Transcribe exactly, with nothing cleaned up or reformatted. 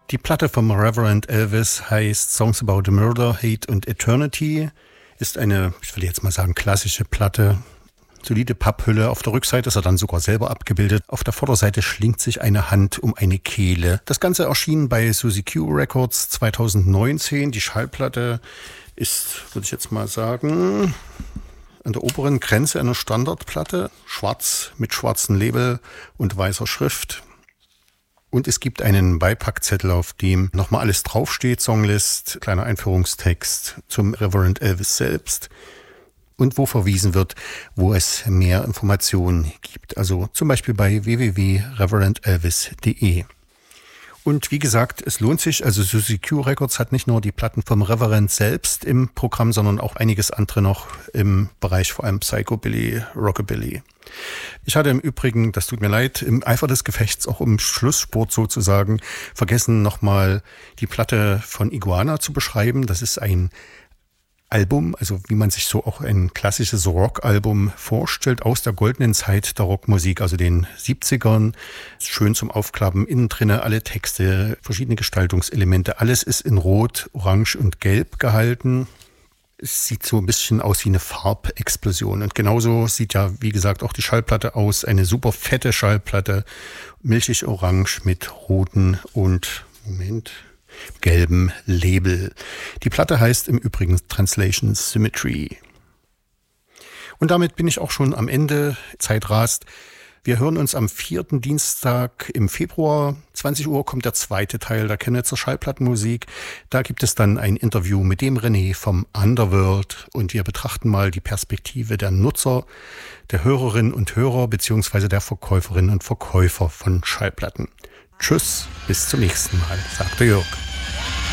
Die Platte vom Reverend Elvis heißt Songs About the Murder, Hate and Eternity. Ist eine, ich würde jetzt mal sagen, klassische Platte. Solide Papphülle. Auf der Rückseite ist er dann sogar selber abgebildet. Auf der Vorderseite schlingt sich eine Hand um eine Kehle. Das Ganze erschien bei Suzy Q Records zweitausendneunzehn. Die Schallplatte ist, würde ich jetzt mal sagen, an der oberen Grenze einer Standardplatte. Schwarz mit schwarzem Label und weißer Schrift. Und es gibt einen Beipackzettel, auf dem nochmal alles draufsteht, Songlist, kleiner Einführungstext zum Reverend Elvis selbst und wo verwiesen wird, wo es mehr Informationen gibt. Also zum Beispiel bei w w w punkt reverend elvis punkt d e. Und wie gesagt, es lohnt sich, also Suzy Q Records hat nicht nur die Platten vom Reverend selbst im Programm, sondern auch einiges andere noch im Bereich vor allem Psychobilly, Rockabilly. Ich hatte im Übrigen, das tut mir leid, im Eifer des Gefechts, auch im Schlussspurt sozusagen, vergessen nochmal die Platte von Iguana zu beschreiben. Das ist ein Album, also wie man sich so auch ein klassisches Rockalbum vorstellt, aus der goldenen Zeit der Rockmusik, also den siebzigern. Schön zum Aufklappen, innen drinne alle Texte, verschiedene Gestaltungselemente. Alles ist in Rot, Orange und Gelb gehalten. Es sieht so ein bisschen aus wie eine Farbexplosion. Und genauso sieht ja, wie gesagt, auch die Schallplatte aus. Eine super fette Schallplatte, milchig orange mit roten und, Moment, gelben Label. Die Platte heißt im Übrigen Translation Symmetry. Und damit bin ich auch schon am Ende. Zeit rast. Wir hören uns am vierten Dienstag im Februar. zwanzig Uhr kommt der zweite Teil der Chemnitzer Schallplattenmusik. Da gibt es dann ein Interview mit dem René vom Underworld und wir betrachten mal die Perspektive der Nutzer, der Hörerinnen und Hörer beziehungsweise der Verkäuferinnen und Verkäufer von Schallplatten. Tschüss, bis zum nächsten Mal, sagt der Jörg.